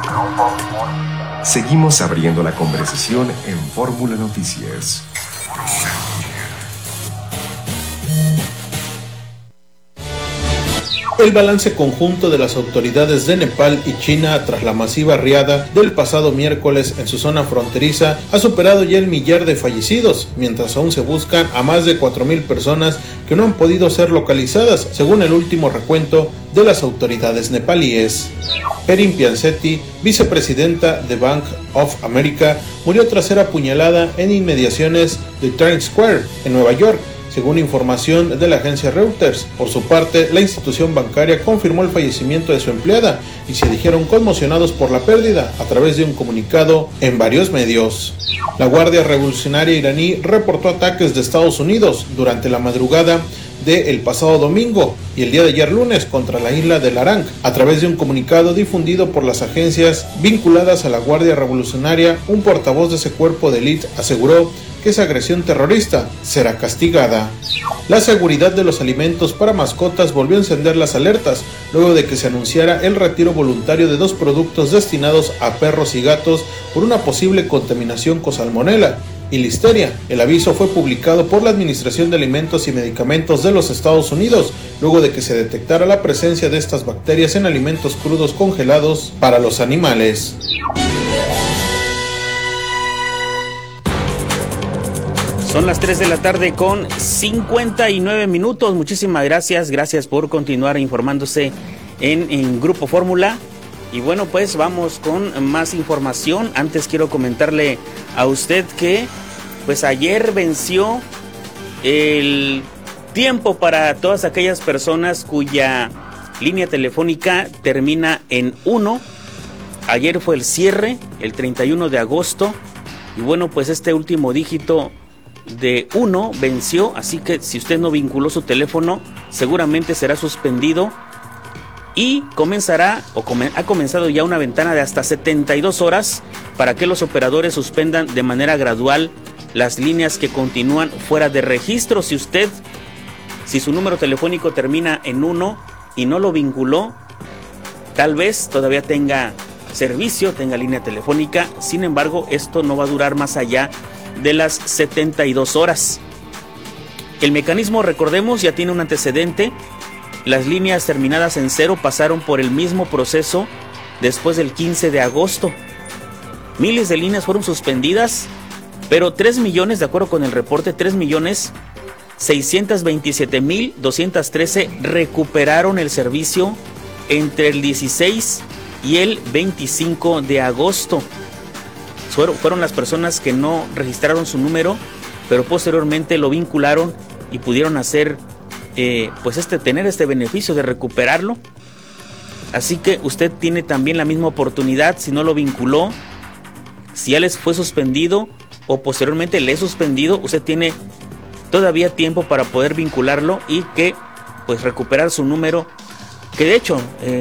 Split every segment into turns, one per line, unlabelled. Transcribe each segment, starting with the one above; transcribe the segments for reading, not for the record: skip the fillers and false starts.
Seguimos abriendo la conversación en Fórmula Noticias.
El balance conjunto de las autoridades de Nepal y China tras la masiva riada del pasado miércoles en su zona fronteriza ha superado ya el millar de fallecidos, mientras aún se buscan a más de 4,000 personas que no han podido ser localizadas, según el último recuento de las autoridades nepalíes. Erin Piansetti, vicepresidenta de Bank of America, murió tras ser apuñalada en inmediaciones de Times Square, en Nueva York, según información de la agencia Reuters. Por su parte, la institución bancaria confirmó el fallecimiento de su empleada y se dijeron conmocionados por la pérdida a través de un comunicado en varios medios. La Guardia Revolucionaria iraní reportó ataques de Estados Unidos durante la madrugada del pasado domingo y el día de ayer lunes contra la isla de Larang. A través de un comunicado difundido por las agencias vinculadas a la Guardia Revolucionaria, un portavoz de ese cuerpo de élite aseguró que esa agresión terrorista será castigada. La seguridad de los alimentos para mascotas volvió a encender las alertas luego de que se anunciara el retiro voluntario de 2 productos destinados a perros y gatos por una posible contaminación con salmonela y listeria. El aviso fue publicado por la Administración de Alimentos y Medicamentos de los Estados Unidos, luego de que se detectara la presencia de estas bacterias en alimentos crudos congelados para los animales.
Son las 3 de la tarde con 59 minutos. Muchísimas gracias por continuar informándose en Grupo Fórmula. Y bueno, pues vamos con más información. Antes quiero comentarle a usted que pues ayer venció el tiempo para todas aquellas personas cuya línea telefónica termina en 1. Ayer fue el cierre, el 31 de agosto. Y bueno, pues este último dígito de 1 venció, así que si usted no vinculó su teléfono, seguramente será suspendido y ha comenzado ya una ventana de hasta 72 horas para que los operadores suspendan de manera gradual las líneas que continúan fuera de registro. Si su número telefónico termina en 1 y no lo vinculó, tal vez todavía tenga servicio, tenga línea telefónica. Sin embargo, esto no va a durar más allá de las 72 horas. El mecanismo, recordemos, ya tiene un antecedente. Las líneas terminadas en 0 pasaron por el mismo proceso después del 15 de agosto. Miles de líneas fueron suspendidas, pero 3 millones, de acuerdo con el reporte, 3,627,213 recuperaron el servicio entre el 16 y el 25 de agosto. Fueron las personas que no registraron su número, pero posteriormente lo vincularon y pudieron hacer, tener este beneficio de recuperarlo. Así que usted tiene también la misma oportunidad. Si no lo vinculó, si ya les fue suspendido o posteriormente le es suspendido, usted tiene todavía tiempo para poder vincularlo y que pues recuperar su número. Que de hecho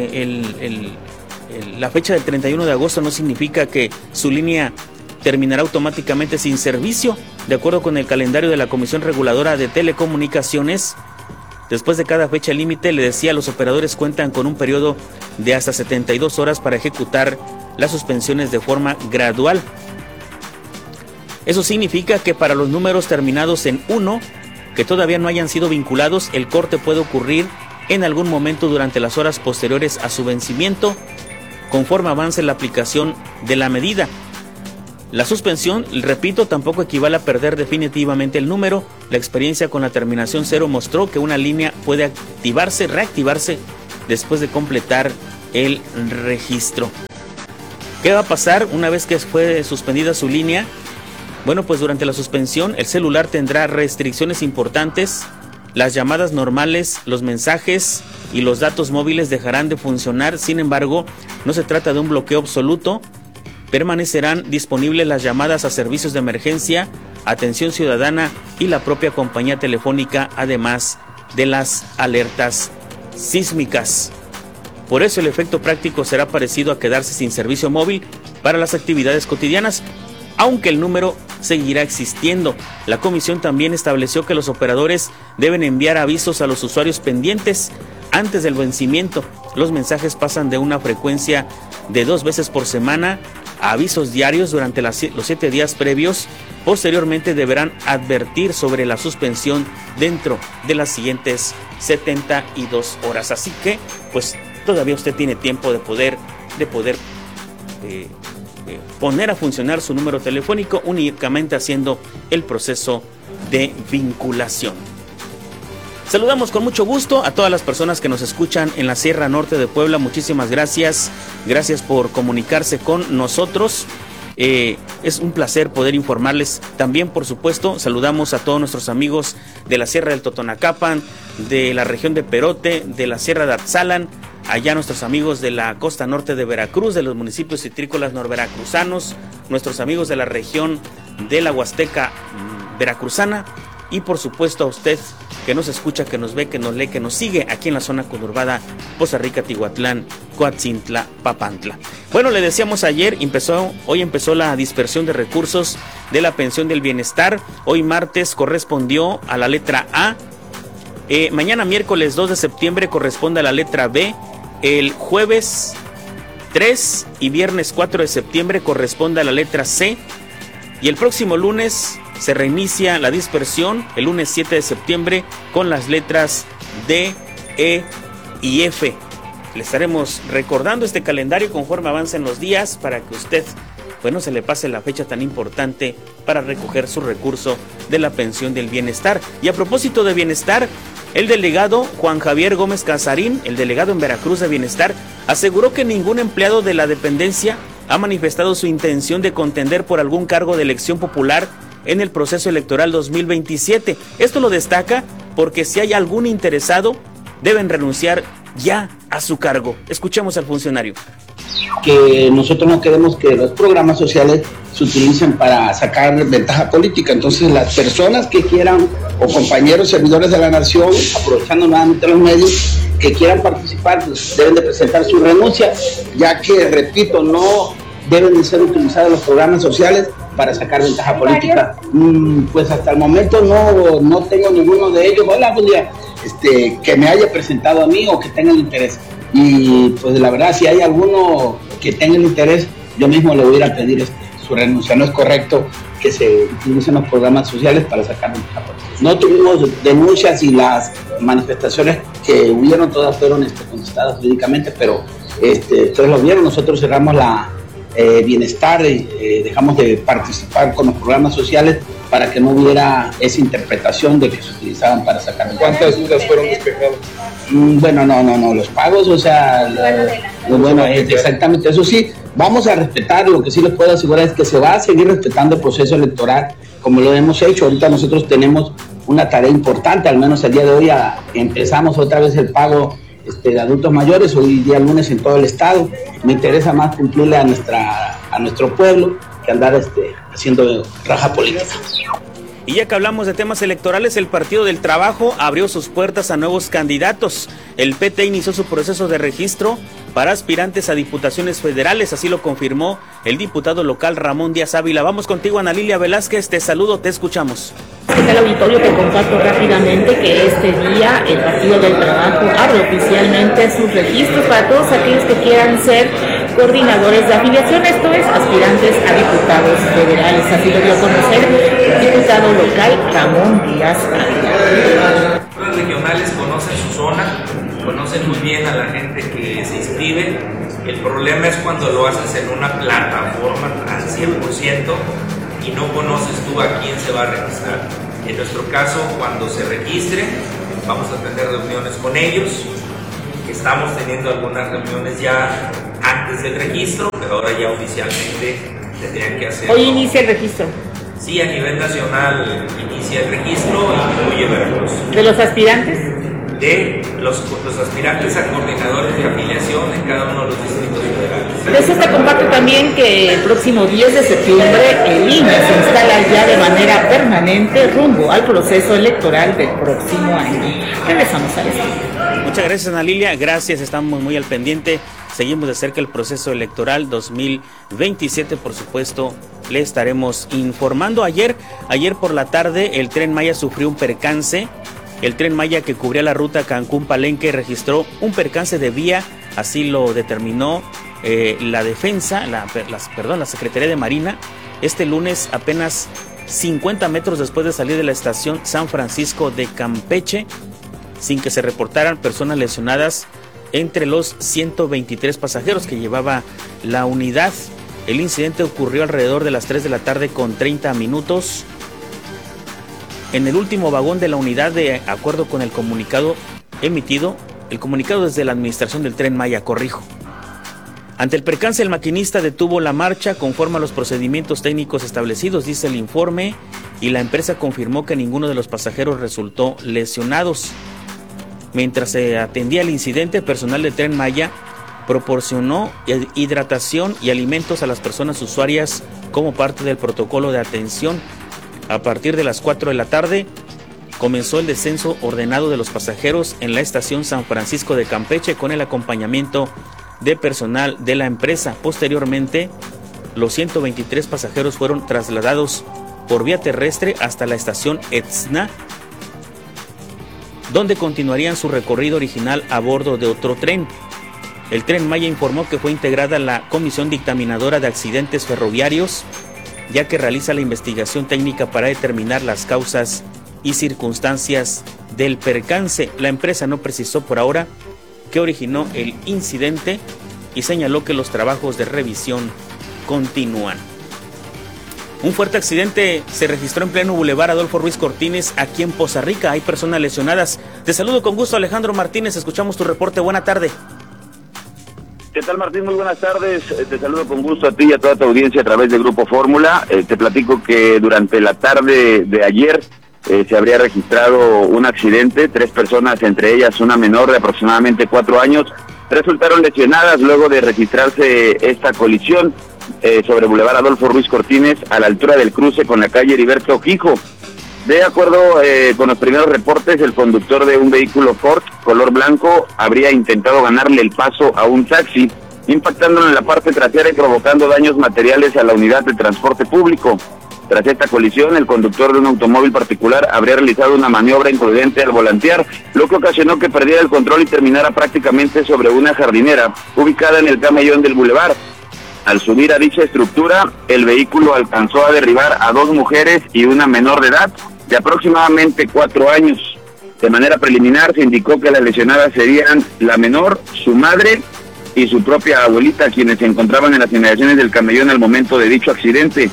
la fecha del 31 de agosto no significa que su línea terminará automáticamente sin servicio. De acuerdo con el calendario de la Comisión Reguladora de Telecomunicaciones, después de cada fecha límite, le decía, los operadores cuentan con un periodo de hasta 72 horas para ejecutar las suspensiones de forma gradual. Eso significa que para los números terminados en 1, que todavía no hayan sido vinculados, el corte puede ocurrir en algún momento durante las horas posteriores a su vencimiento, conforme avance la aplicación de la medida. La suspensión, repito, tampoco equivale a perder definitivamente el número. La experiencia con la terminación 0 mostró que una línea puede reactivarse después de completar el registro. ¿Qué va a pasar una vez que fue suspendida su línea? Bueno, pues durante la suspensión el celular tendrá restricciones importantes. Las llamadas normales, los mensajes y los datos móviles dejarán de funcionar. Sin embargo, no se trata de un bloqueo absoluto. Permanecerán disponibles las llamadas a servicios de emergencia, atención ciudadana y la propia compañía telefónica, además de las alertas sísmicas. Por eso el efecto práctico será parecido a quedarse sin servicio móvil para las actividades cotidianas, aunque el número seguirá existiendo. La comisión también estableció que los operadores deben enviar avisos a los usuarios pendientes antes del vencimiento. Los mensajes pasan de una frecuencia de 2 veces por semana a avisos diarios durante los 7 días previos. Posteriormente deberán advertir sobre la suspensión dentro de las siguientes 72 horas. Así que, pues, todavía usted tiene tiempo de poder poner a funcionar su número telefónico únicamente haciendo el proceso de vinculación. Saludamos con mucho gusto a todas las personas que nos escuchan en la Sierra Norte de Puebla. Muchísimas gracias. Gracias por comunicarse con nosotros. Es un placer poder informarles. También, por supuesto, saludamos a todos nuestros amigos de la Sierra del Totonacapan, de la región de Perote, de la Sierra de Atzalan, allá nuestros amigos de la costa norte de Veracruz, de los municipios citrícolas norveracruzanos, nuestros amigos de la región de la Huasteca veracruzana, y por supuesto a usted que nos escucha, que nos ve, que nos lee, que nos sigue aquí en la zona conurbada Poza Rica, Tihuatlán, Coatzintla, Papantla. Bueno, le decíamos ayer, hoy empezó la dispersión de recursos de la pensión del bienestar. Hoy martes correspondió a la letra A. Mañana miércoles 2 de septiembre corresponde a la letra B. El jueves 3 y viernes 4 de septiembre corresponde a la letra C. Y el próximo lunes se reinicia la dispersión, el lunes 7 de septiembre, con las letras D, E y F. Le estaremos recordando este calendario conforme avancen los días para que usted, pues, no se le pase la fecha tan importante para recoger su recurso de la pensión del bienestar. Y a propósito de bienestar, el delegado Juan Javier Gómez Casarín, el delegado en Veracruz de Bienestar, aseguró que ningún empleado de la dependencia ha manifestado su intención de contender por algún cargo de elección popular en el proceso electoral 2027. Esto lo destaca porque si hay algún interesado, deben renunciar ya a su cargo. Escuchemos al funcionario.
Que nosotros no queremos que los programas sociales se utilicen para sacar ventaja política. Entonces, las personas que quieran, o compañeros servidores de la nación, aprovechando nuevamente los medios, que quieran participar, pues deben de presentar su renuncia, ya que, repito, no deben de ser utilizados los programas sociales para sacar ventaja política. Pues hasta el momento no tengo ninguno de ellos. Hola, buen día. Que me haya presentado a mí o que tenga el interés. Y pues la verdad, si hay alguno que tenga el interés, yo mismo le voy a ir a pedir su renuncia. No es correcto que se utilicen los programas sociales para sacar ventaja política. No tuvimos denuncias y las manifestaciones que hubieron todas fueron contestadas jurídicamente, pero ustedes lo vieron, nosotros cerramos la bienestar, dejamos de participar con los programas sociales para que no hubiera esa interpretación de que se utilizaban para sacar.
¿Cuántas dudas fueron despejadas?
Bueno, no, los pagos, o sea, exactamente, eso sí, vamos a respetar. Lo que sí les puedo asegurar es que se va a seguir respetando el proceso electoral como lo hemos hecho. Ahorita nosotros tenemos una tarea importante, al menos el día de hoy empezamos otra vez el pago de adultos mayores, hoy día lunes en todo el estado. Me interesa más cumplirle a nuestro pueblo que andar haciendo raja política.
Y ya que hablamos de temas electorales, el Partido del Trabajo abrió sus puertas a nuevos candidatos. El PT inició su proceso de registro para aspirantes a diputaciones federales, así lo confirmó el diputado local Ramón Díaz Ávila. Vamos contigo, Ana Lilia Velázquez, te saludo, te escuchamos.
¿Qué tal, auditorio? Te comparto rápidamente que este día el Partido del Trabajo abre oficialmente sus registros para todos aquellos que quieran ser coordinadores de afiliación, esto es, aspirantes a diputados federales. Así lo dio a conocer el diputado local Ramón Díaz Ávila.
Los regionales conocen su zona, conocen muy bien a la gente que se inscribe. El problema es cuando lo haces en una plataforma al 100% y no conoces tú a quién se va a registrar. En nuestro caso, cuando se registren, vamos a tener reuniones con ellos. Estamos teniendo algunas reuniones ya antes del registro, pero ahora ya oficialmente tendrían que hacer.
Hoy inicia el registro.
Sí, a nivel nacional inicia el registro y incluye Veracruz.
¿De los aspirantes?
De los aspirantes a coordinadores de afiliación en cada uno de los distritos federales.
De eso te comparto también que el próximo 10 de septiembre el INE se instala ya de manera permanente rumbo al proceso electoral del próximo año. Regresamos a esto.
Muchas gracias, Ana Lilia, gracias, estamos muy al pendiente. Seguimos de cerca el proceso electoral 2027, por supuesto, le estaremos informando. Ayer por la tarde el Tren Maya sufrió un percance El Tren Maya que cubría la ruta Cancún-Palenque registró un percance de vía, así lo determinó la Secretaría de Marina este lunes, apenas 50 metros después de salir de la estación San Francisco de Campeche, sin que se reportaran personas lesionadas entre los 123 pasajeros que llevaba la unidad. El incidente ocurrió alrededor de las 3 de la tarde con 30 minutos. En el último vagón de la unidad, de acuerdo con el comunicado emitido, el comunicado desde la administración del Tren Maya, corrijo. Ante el percance, el maquinista detuvo la marcha conforme a los procedimientos técnicos establecidos, dice el informe, y la empresa confirmó que ninguno de los pasajeros resultó lesionados. Mientras se atendía el incidente, el personal del Tren Maya proporcionó hidratación y alimentos a las personas usuarias como parte del protocolo de atención. A partir de las 4 de la tarde comenzó el descenso ordenado de los pasajeros en la estación San Francisco de Campeche con el acompañamiento de personal de la empresa. Posteriormente, los 123 pasajeros fueron trasladados por vía terrestre hasta la estación Etzna, donde continuarían su recorrido original a bordo de otro tren. El Tren Maya informó que fue integrada la Comisión Dictaminadora de Accidentes Ferroviarios, ya que realiza la investigación técnica para determinar las causas y circunstancias del percance. La empresa no precisó por ahora qué originó el incidente y señaló que los trabajos de revisión continúan. Un fuerte accidente se registró en pleno Boulevard Adolfo Ruiz Cortines, aquí en Poza Rica. Hay personas lesionadas. Te saludo con gusto, Alejandro Martínez. Escuchamos tu reporte. Buena tarde.
¿Qué tal, Martín? Muy buenas tardes. Te saludo con gusto a ti y a toda tu audiencia a través de Grupo Fórmula. Te platico que durante la tarde de ayer se habría registrado un accidente. 3 personas, entre ellas una menor de aproximadamente 4 años, resultaron lesionadas luego de registrarse esta colisión sobre Boulevard Adolfo Ruiz Cortines a la altura del cruce con la calle Heriberto Quijo. De acuerdo con los primeros reportes, el conductor de un vehículo Ford color blanco habría intentado ganarle el paso a un taxi, impactándolo en la parte trasera y provocando daños materiales a la unidad de transporte público. Tras esta colisión, el conductor de un automóvil particular habría realizado una maniobra imprudente al volantear, lo que ocasionó que perdiera el control y terminara prácticamente sobre una jardinera ubicada en el camellón del bulevar. Al subir a dicha estructura, el vehículo alcanzó a derribar a 2 mujeres y una menor de edad de aproximadamente 4 años. De manera preliminar se indicó que las lesionadas serían la menor, su madre y su propia abuelita, quienes se encontraban en las inmediaciones del camellón al momento de dicho accidente.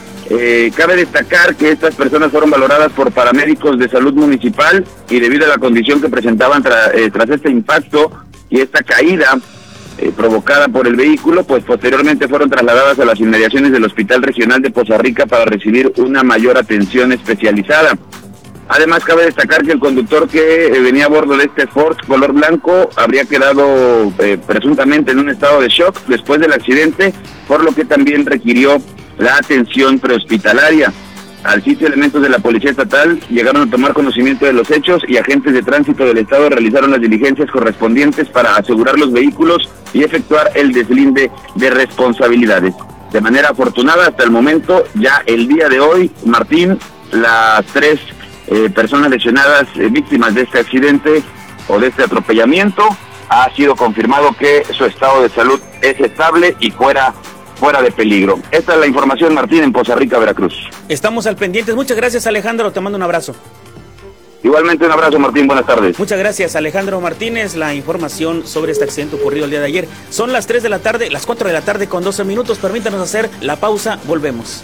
Cabe destacar que estas personas fueron valoradas por paramédicos de salud municipal y debido a la condición que presentaban tras este impacto y esta caída provocada por el vehículo, pues posteriormente fueron trasladadas a las inmediaciones del Hospital Regional de Poza Rica para recibir una mayor atención especializada. Además, cabe destacar que el conductor que venía a bordo de este Ford color blanco habría quedado presuntamente en un estado de shock después del accidente, por lo que también requirió la atención prehospitalaria. Al sitio, elementos de la Policía Estatal llegaron a tomar conocimiento de los hechos y agentes de tránsito del Estado realizaron las diligencias correspondientes para asegurar los vehículos y efectuar el deslinde de responsabilidades. De manera afortunada, hasta el momento, ya el día de hoy, Martín, las 3 personas lesionadas, víctimas de este accidente o de este atropellamiento, ha sido confirmado que su estado de salud es estable y fuera de peligro. Esta es la información, Martín, en Poza Rica, Veracruz.
Estamos al pendiente. Muchas gracias, Alejandro. Te mando un abrazo.
Igualmente un abrazo, Martín. Buenas tardes.
Muchas gracias, Alejandro Martínez. La información sobre este accidente ocurrido el día de ayer. Son las 3 de la tarde, las 4 de la tarde con 12 minutos. Permítanos hacer la pausa. Volvemos.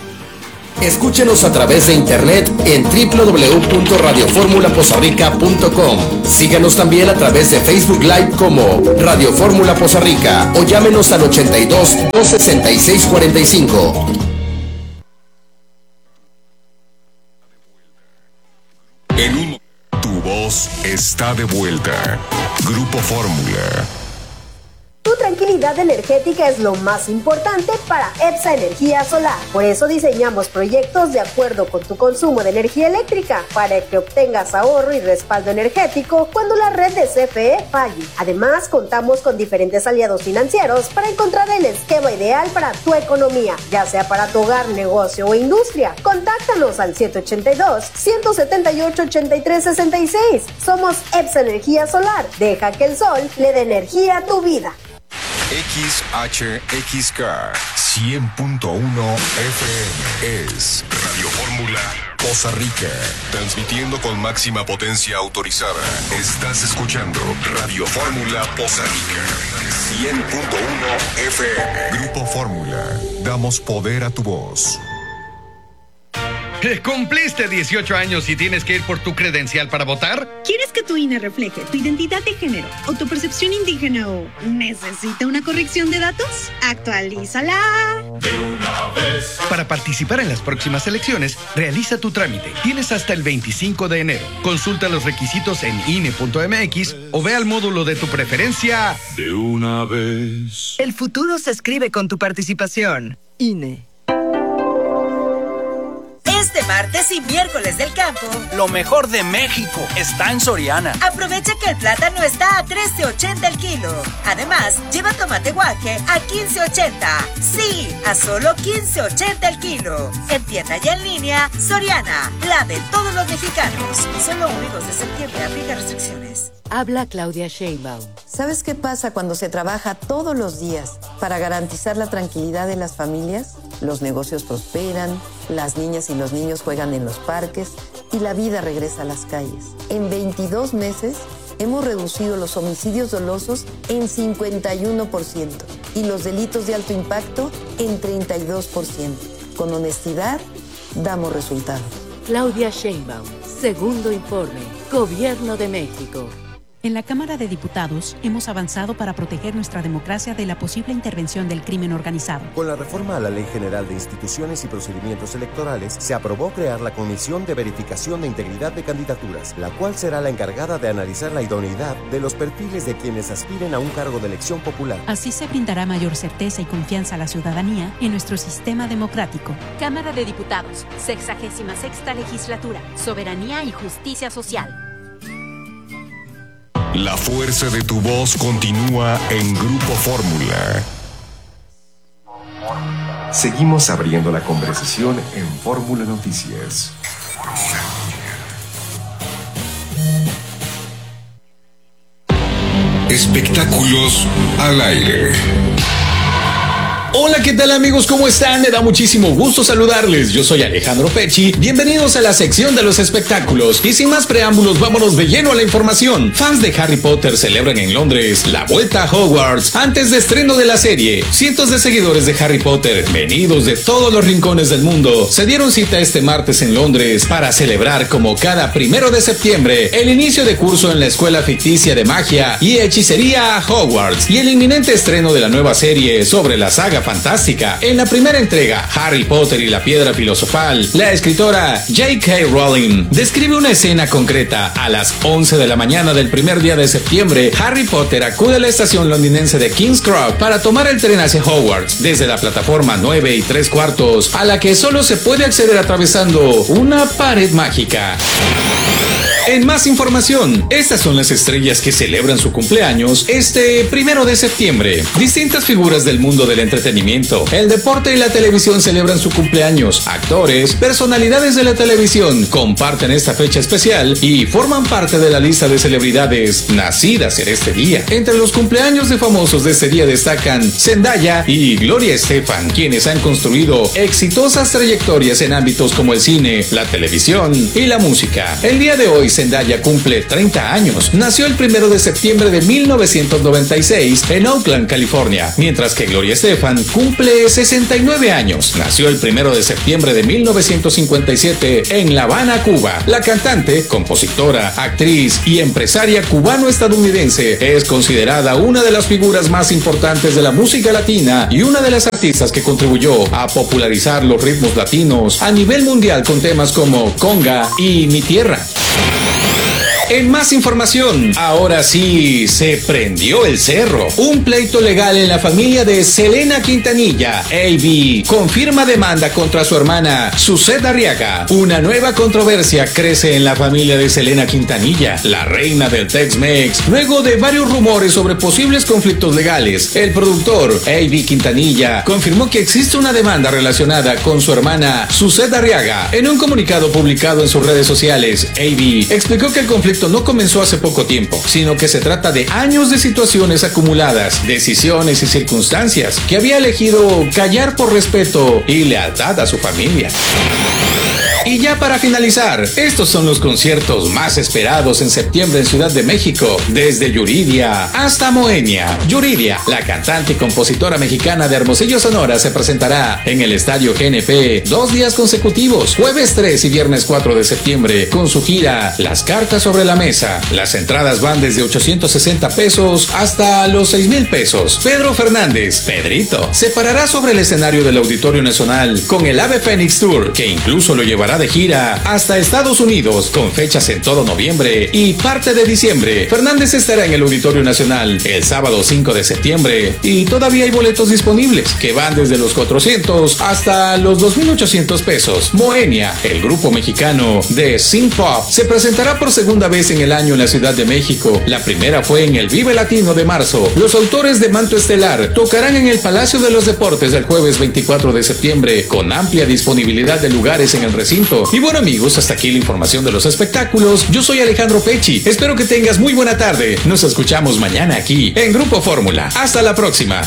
Escúchenos a través de internet en www.radioformulapozarrica.com. Síganos también a través de Facebook Live como Radio Fórmula Poza Rica o llámenos al 82 266 45.
En un momento, tu voz está de vuelta. Grupo Fórmula.
Tu tranquilidad energética es lo más importante para EPSA Energía Solar. Por eso diseñamos proyectos de acuerdo con tu consumo de energía eléctrica para que obtengas ahorro y respaldo energético cuando la red de CFE falle. Además, contamos con diferentes aliados financieros para encontrar el esquema ideal para tu economía, ya sea para tu hogar, negocio o industria. Contáctanos al 782-178-8366. Somos EPSA Energía Solar. Deja que el sol le dé energía a tu vida.
XHXK 100.1 FM es Radio Fórmula Poza Rica, transmitiendo con máxima potencia autorizada. Estás escuchando Radio Fórmula Poza Rica 100.1 FM. Grupo Fórmula, damos poder a tu voz.
¿Cumpliste 18 años y tienes que ir por tu credencial para votar?
¿Quieres que tu INE refleje tu identidad de género o tu percepción indígena o necesita una corrección de datos? ¡Actualízala!
De una vez. Para participar en las próximas elecciones, realiza tu trámite. Tienes hasta el 25 de enero. Consulta los requisitos en INE.mx o ve al módulo de tu preferencia. De una vez.
El futuro se escribe con tu participación. INE.
Este martes y miércoles del campo,
lo mejor de México está en Soriana.
Aprovecha que el plátano está a $13.80 el kilo. Además, lleva tomate guaje a $15.80. Sí, a solo $15.80 el kilo. En tienda y en línea, Soriana, la de todos los mexicanos. Solo 1 y 2 de septiembre, aplica restricciones.
Habla Claudia Sheinbaum. ¿Sabes qué pasa cuando se trabaja todos los días para garantizar la tranquilidad de las familias? Los negocios prosperan, las niñas y los niños juegan en los parques y la vida regresa a las calles. En 22 meses hemos reducido los homicidios dolosos en 51% y los delitos de alto impacto en 32%. Con honestidad, damos resultados.
Claudia Sheinbaum, segundo informe, Gobierno de México.
En la Cámara de Diputados hemos avanzado para proteger nuestra democracia de la posible intervención del crimen organizado.
Con la reforma a la Ley General de Instituciones y Procedimientos Electorales, se aprobó crear la Comisión de Verificación de Integridad de Candidaturas, la cual será la encargada de analizar la idoneidad de los perfiles de quienes aspiren a un cargo de elección popular.
Así se brindará mayor certeza y confianza a la ciudadanía en nuestro sistema democrático.
Cámara de Diputados, 66ª Legislatura, Soberanía y Justicia Social.
La fuerza de tu voz continúa en Grupo Fórmula. Seguimos abriendo la conversación en Fórmula Noticias. Espectáculos al aire.
Hola, ¿qué tal amigos? ¿Cómo están? Me da muchísimo gusto saludarles. Yo soy Alejandro Pecci. Bienvenidos a la sección de los espectáculos. Y sin más preámbulos, vámonos de lleno a la información. Fans de Harry Potter celebran en Londres la vuelta a Hogwarts antes de estreno de la serie. Cientos de seguidores de Harry Potter, venidos de todos los rincones del mundo, se dieron cita este martes en Londres para celebrar como cada 1 de septiembre el inicio de curso en la escuela ficticia de magia y hechicería Hogwarts y el inminente estreno de la nueva serie sobre la saga fantástica. En la primera entrega, Harry Potter y la Piedra Filosofal, la escritora J.K. Rowling describe una escena concreta. A las 11 de la mañana del primer día de septiembre, Harry Potter acude a la estación londinense de King's Cross para tomar el tren hacia Hogwarts, desde la plataforma 9 3/4, a la que solo se puede acceder atravesando una pared mágica. En más información, estas son las estrellas que celebran su cumpleaños este 1 de septiembre. Distintas figuras del mundo del entretenimiento, el deporte y la televisión celebran su cumpleaños. Actores, personalidades de la televisión comparten esta fecha especial y forman parte de la lista de celebridades nacidas en este día. Entre los cumpleaños de famosos de este día destacan Zendaya y Gloria Estefan, quienes han construido exitosas trayectorias en ámbitos como el cine, la televisión y la música. El día de hoy, Zendaya cumple 30 años. Nació el 1 de septiembre de 1996 en Oakland, California, mientras que Gloria Estefan cumple 69 años. Nació el 1 de septiembre de 1957 en La Habana, Cuba. La cantante, compositora, actriz y empresaria cubano-estadounidense es considerada una de las figuras más importantes de la música latina y una de las artistas que contribuyó a popularizar los ritmos latinos a nivel mundial con temas como Conga y Mi Tierra. En más información, ahora sí se prendió el cerro. Un pleito legal en la familia de Selena Quintanilla. AB confirma demanda contra su hermana Suzette Arriaga. Una nueva controversia crece en la familia de Selena Quintanilla, la reina del Tex-Mex, luego de varios rumores sobre posibles conflictos legales. El productor AB Quintanilla confirmó que existe una demanda relacionada con su hermana Suzette Arriaga. En un comunicado publicado en sus redes sociales, AB explicó que el conflicto no comenzó hace poco tiempo, sino que se trata de años de situaciones acumuladas, decisiones y circunstancias que había elegido callar por respeto y lealtad a su familia. Y ya para finalizar, estos son los conciertos más esperados en septiembre en Ciudad de México, desde Yuridia hasta Moenia. Yuridia, la cantante y compositora mexicana de Hermosillo, Sonora, se presentará en el Estadio GNP 2 días consecutivos, jueves 3 y viernes 4 de septiembre, con su gira Las Cartas sobre la Mesa. Las entradas van desde 860 pesos hasta los 6,000 pesos. Pedro Fernández, Pedrito, se parará sobre el escenario del Auditorio Nacional con el Ave Fénix Tour, que incluso lo llevará de gira hasta Estados Unidos, con fechas en todo noviembre y parte de diciembre. Fernández estará en el Auditorio Nacional el sábado 5 de septiembre y todavía hay boletos disponibles que van desde los 400 hasta los 2,800 pesos. Moenia, el grupo mexicano de synth pop, se presentará por segunda vez en el año en la Ciudad de México. La primera fue en el Vive Latino de marzo. Los autores de Manto Estelar tocarán en el Palacio de los Deportes el jueves 24 de septiembre, con amplia disponibilidad de lugares en el recinto. Y bueno, amigos, hasta aquí la información de los espectáculos. Yo soy Alejandro Pecci. Espero que tengas muy buena tarde. Nos escuchamos mañana aquí en Grupo Fórmula. Hasta la próxima.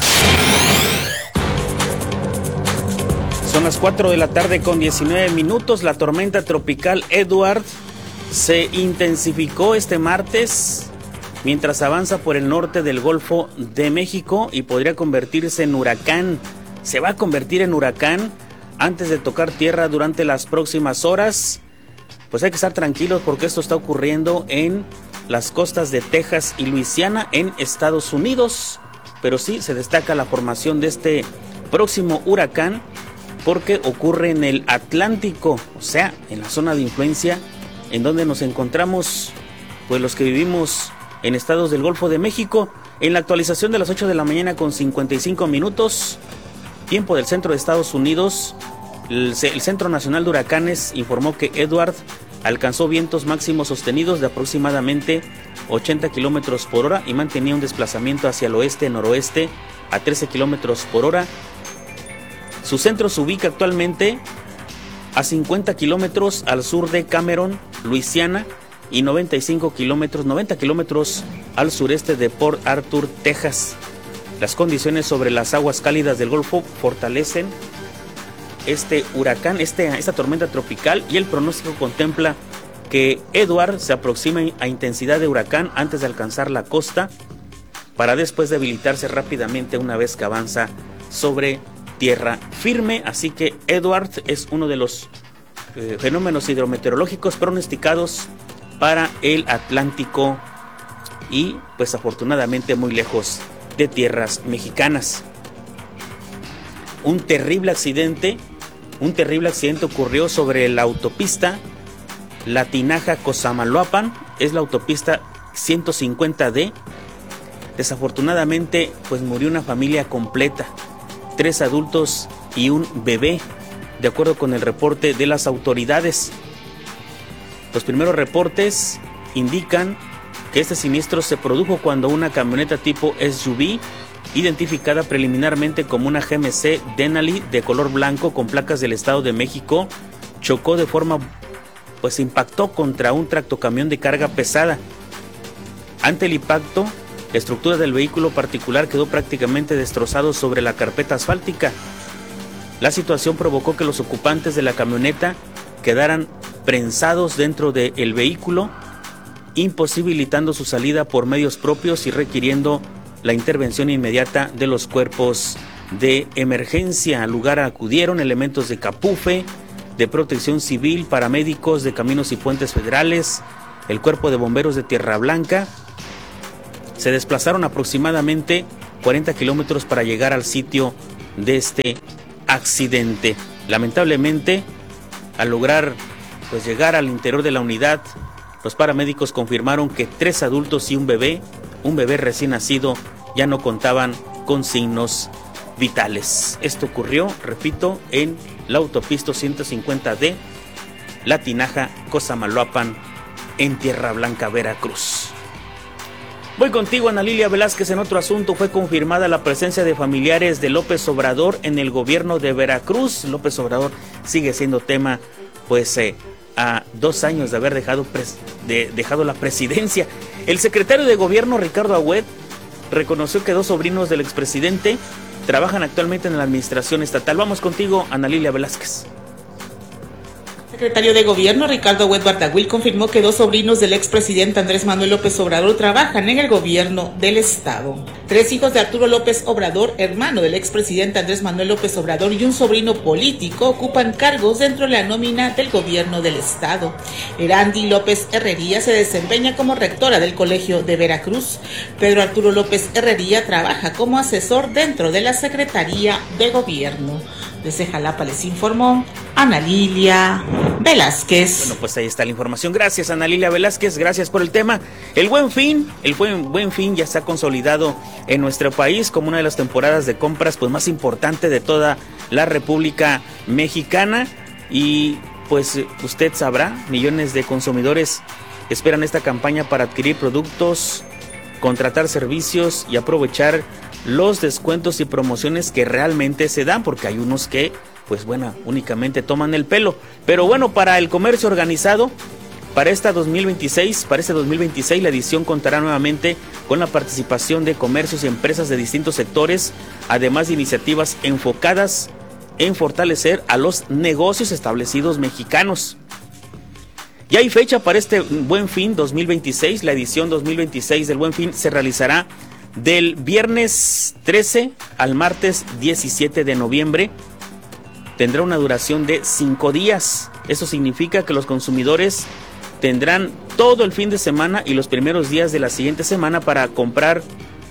Son las 4 de la tarde con 19 minutos. La tormenta tropical Edward se intensificó este martes mientras avanza por el norte del Golfo de México y podría convertirse en huracán. Se va a convertir en huracán antes de tocar tierra durante las próximas horas. Pues hay que estar tranquilos porque esto está ocurriendo en las costas de Texas y Luisiana en Estados Unidos. Pero sí se destaca la formación de este próximo huracán porque ocurre en el Atlántico, o sea, en la zona de influencia en donde nos encontramos pues los que vivimos en estados del Golfo de México. En la actualización de las 8 de la mañana con 55 minutos, tiempo del centro de Estados Unidos, el Centro Nacional de Huracanes informó que Edward alcanzó vientos máximos sostenidos de aproximadamente 80 kilómetros por hora y mantenía un desplazamiento hacia el oeste-noroeste a 13 kilómetros por hora. Su centro se ubica actualmente a 50 kilómetros al sur de Cameron, Luisiana, y 90 kilómetros al sureste de Port Arthur, Texas. Las condiciones sobre las aguas cálidas del Golfo fortalecen este huracán, esta tormenta tropical, y el pronóstico contempla que Edward se aproxima a intensidad de huracán antes de alcanzar la costa para después debilitarse rápidamente una vez que avanza sobre tierra firme. Así que Edward es uno de los fenómenos hidrometeorológicos pronosticados para el Atlántico y pues afortunadamente muy lejos de tierras mexicanas. Un terrible accidente ocurrió sobre la autopista La Tinaja-Cosamaloapan, es la autopista 150D. Desafortunadamente pues murió una familia completa, 3 adultos y un bebé, de acuerdo con el reporte de las autoridades. Los primeros reportes indican que este siniestro se produjo cuando una camioneta tipo SUV, identificada preliminarmente como una GMC Denali de color blanco con placas del Estado de México, chocó de forma, pues impactó contra un tractocamión de carga pesada. Ante el impacto, la estructura del vehículo particular quedó prácticamente destrozado sobre la carpeta asfáltica. La situación provocó que los ocupantes de la camioneta quedaran prensados dentro del vehículo, imposibilitando su salida por medios propios y requiriendo la intervención inmediata de los cuerpos de emergencia. Al lugar acudieron elementos de Capufe, de Protección Civil, paramédicos de Caminos y Puentes Federales, el Cuerpo de Bomberos de Tierra Blanca. Se desplazaron aproximadamente 40 kilómetros para llegar al sitio de este accidente. Lamentablemente, al lograr pues llegar al interior de la unidad Los paramédicos confirmaron que 3 adultos y un bebé recién nacido, ya no contaban con signos vitales. Esto ocurrió, repito, en la autopista 150D, La Tinaja, Cosamaloapan, en Tierra Blanca, Veracruz. Voy contigo, Ana Lilia Velázquez. En otro asunto, fue confirmada la presencia de familiares de López Obrador en el gobierno de Veracruz. López Obrador sigue siendo tema, pues, a 2 años de haber dejado la presidencia. El secretario de gobierno, Ricardo Agüed, reconoció que 2 sobrinos del expresidente trabajan actualmente en la administración estatal. Vamos contigo, Ana Lilia Velázquez.
El secretario de Gobierno, Ricardo Agüed Bardaguil, confirmó que 2 sobrinos del expresidente Andrés Manuel López Obrador trabajan en el gobierno del estado. 3 hijos de Arturo López Obrador, hermano del expresidente Andrés Manuel López Obrador, y un sobrino político ocupan cargos dentro de la nómina del gobierno del estado. Erandi López Herrería se desempeña como rectora del Colegio de Veracruz. Pedro Arturo López Herrería trabaja como asesor dentro de la Secretaría de Gobierno. Desde Jalapa les informó Ana Lilia Velázquez.
Bueno, pues ahí está la información. Gracias, Ana Lilia Velázquez. Gracias por el tema. El Buen Fin ya está consolidado en nuestro país como una de las temporadas de compras pues más importante de toda la República Mexicana. Y pues usted sabrá, millones de consumidores esperan esta campaña para adquirir productos, contratar servicios y aprovechar los descuentos y promociones que realmente se dan, porque hay unos que, pues bueno, únicamente toman el pelo. Pero bueno, para el comercio organizado, para este 2026, la edición contará nuevamente con la participación de comercios y empresas de distintos sectores, además de iniciativas enfocadas en fortalecer a los negocios establecidos mexicanos. Ya hay fecha para este Buen Fin 2026, la edición 2026 del Buen Fin se realizará del viernes 13 al martes 17 de noviembre. Tendrá una duración de 5 días. Eso significa que los consumidores tendrán todo el fin de semana y los primeros días de la siguiente semana para comparar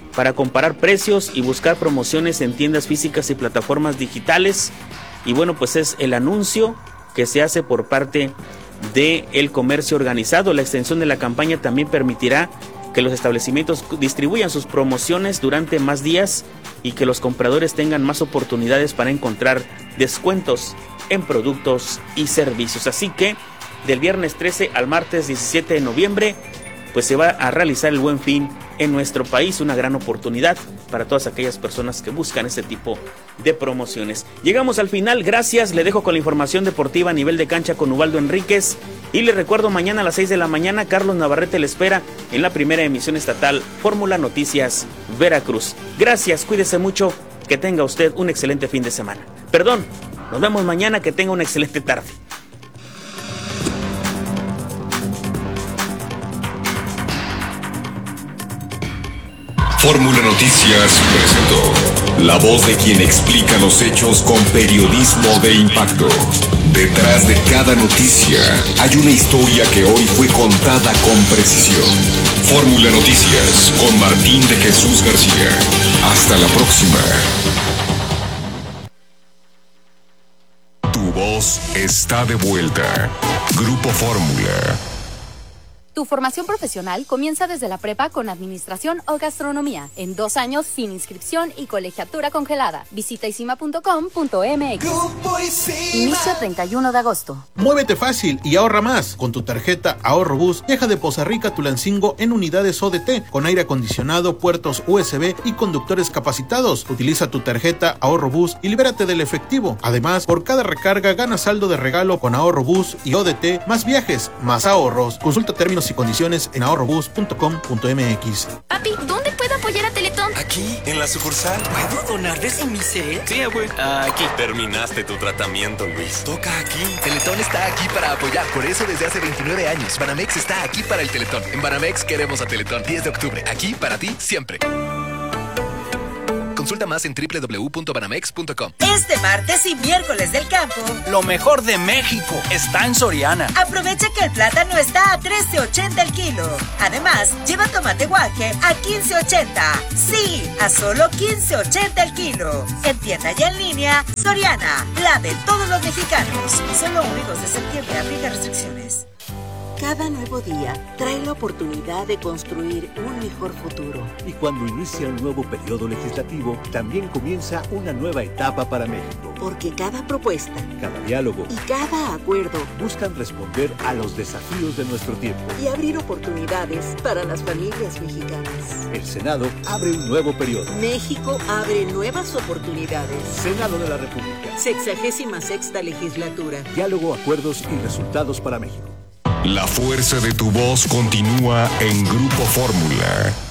precios y buscar promociones en tiendas físicas y plataformas digitales. Y bueno, pues es el anuncio que se hace por parte del comercio organizado. La extensión de la campaña también permitirá que los establecimientos distribuyan sus promociones durante más días y que los compradores tengan más oportunidades para encontrar descuentos en productos y servicios. Así que del viernes 13 al martes 17 de noviembre, pues se va a realizar el Buen Fin en nuestro país, una gran oportunidad para todas aquellas personas que buscan este tipo de promociones. Llegamos al final, gracias, le dejo con la información deportiva a nivel de cancha con Ubaldo Enríquez y le recuerdo mañana a las 6 de la mañana Carlos Navarrete le espera en la primera emisión estatal Fórmula Noticias Veracruz. Gracias, cuídese mucho, que tenga usted un excelente fin de semana. Perdón, nos vemos mañana, que tenga una excelente tarde.
Fórmula Noticias presentó la voz de quien explica los hechos con periodismo de impacto. Detrás de cada noticia hay una historia que hoy fue contada con precisión. Fórmula Noticias con Martín de Jesús García. Hasta la próxima. Tu voz está de vuelta. Grupo Fórmula.
Tu formación profesional comienza desde la prepa con administración o gastronomía, en 2 años sin inscripción y colegiatura congelada. Visita isima.com.mx. Inicio 31 de agosto.
Muévete fácil y ahorra más. Con tu tarjeta Ahorro Bus, viaja de Poza Rica a Tulancingo en unidades ODT, con aire acondicionado, puertos USB y conductores capacitados. Utiliza tu tarjeta Ahorro Bus y libérate del efectivo. Además, por cada recarga gana saldo de regalo con Ahorro Bus y ODT, más viajes, más ahorros. Consulta términos y condiciones en ahorrobus.com.mx.
Papi, ¿dónde puedo apoyar a Teletón?
Aquí, en la sucursal.
¿Puedo donar desde mi cel?
Sí, abuelo. Aquí. Terminaste tu tratamiento, Luis. Toca aquí.
Teletón está aquí para apoyar. Por eso desde hace 29 años. Banamex está aquí para el Teletón. En Banamex queremos a Teletón. 10 de octubre. Aquí para ti, siempre. Consulta más en www.banamex.com.
Este martes y miércoles del campo,
lo mejor de México está en Soriana.
Aprovecha que el plátano está a $13.80 el kilo. Además, lleva tomate guaje a $15.80. Sí, a solo $15.80 el kilo. En tienda y en línea, Soriana, la de todos los mexicanos. Solo únicos de septiembre, aplica restricciones.
Cada nuevo día trae la oportunidad de construir un mejor futuro.
Y cuando inicia un nuevo periodo legislativo, también comienza una nueva etapa para México.
Porque cada propuesta,
cada diálogo
y cada acuerdo
buscan responder a los desafíos de nuestro tiempo
y abrir oportunidades para las familias mexicanas.
El Senado abre un nuevo periodo.
México abre nuevas oportunidades.
Senado de la República.
66ª legislatura.
Diálogo, acuerdos y resultados para México.
La fuerza de tu voz continúa en Grupo Fórmula.